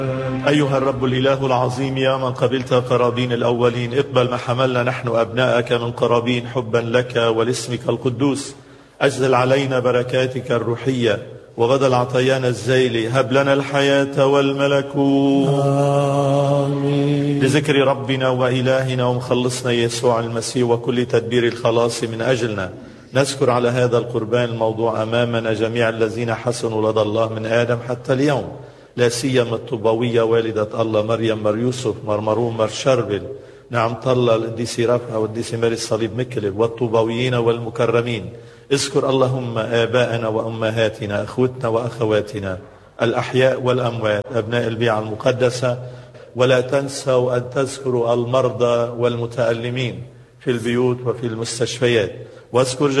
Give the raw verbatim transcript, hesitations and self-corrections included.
أيها الرب الإله العظيم، يا من قبلت قرابين الأولين، اقبل ما حملنا نحن أبناءك من قرابين حبا لك ولاسمك القدوس. أجزل علينا بركاتك الروحية، وبدل عطايانا الزيل هب لنا الحياة والملكوت. آمين. لذكر ربنا وإلهنا ومخلصنا يسوع المسيح وكل تدبير الخلاص من أجلنا، نذكر على هذا القربان الموضوع أمامنا جميع الذين حسنوا لدى الله من آدم حتى اليوم، لا سيما الطوباوية والدة الله مريم مر يوسف مر مروم مر شربل، نعم طلة القديسي رفعة والقديسي ماري الصليب مكلب والطوباويين والمكرمين. اذكر اللهم آباءنا وأمهاتنا، أخوتنا وأخواتنا، الأحياء والأموات، أبناء البيعة المقدسة، ولا تنسوا أن تذكروا المرضى والمتألمين في البيوت وفي المستشفيات. واذكر